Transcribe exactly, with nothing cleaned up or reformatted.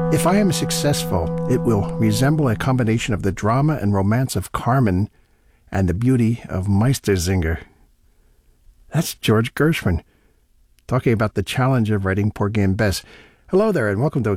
If I am successful, it will resemble a combination of the drama and romance of Carmen and the beauty of Meistersinger. That's George Gershwin talking about the challenge of writing Porgy and Bess. Hello there, and welcome to